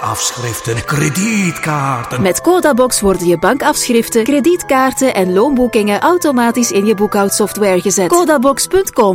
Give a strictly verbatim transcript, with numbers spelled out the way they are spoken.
bankafschriften, kredietkaarten. Met Codabox worden je bankafschriften, kredietkaarten en loonboekingen automatisch in je boekhoudsoftware gezet. Codabox punt com